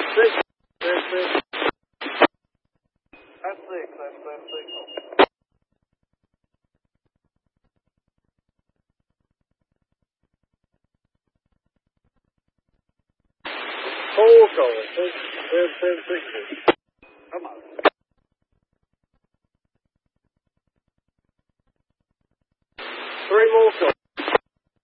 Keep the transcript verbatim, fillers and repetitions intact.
Six. Six, six. That's six. That's that signal. Full call. Six, seven, seven, six, six. Come on.